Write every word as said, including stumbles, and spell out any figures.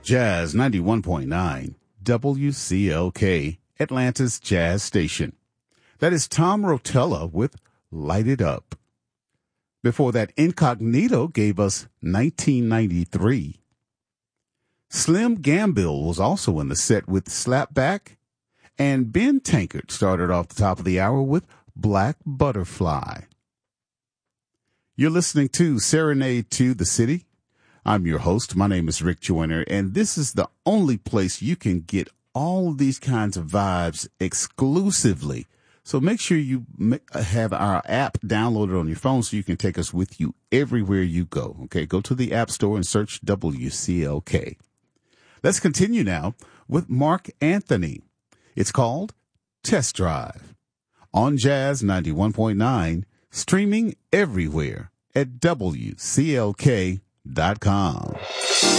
Jazz ninety-one point nine, W C L K, Atlanta's Jazz Station. That is Tom Rotella with Light It Up. Before that, Incognito gave us nineteen ninety-three. Slim Gambill was also in the set with Slapback. And Ben Tankard started off the top of the hour with Black Butterfly. You're listening to Serenade to the City. I'm your host. My name is Rick Joyner, and this is the only place you can get all of these kinds of vibes exclusively. So make sure you have our app downloaded on your phone so you can take us with you everywhere you go. Okay, go to the App Store and search W C L K. Let's continue now with Mark Anthony. It's called Test Drive on Jazz ninety-one point nine, streaming everywhere at W C L K dot com.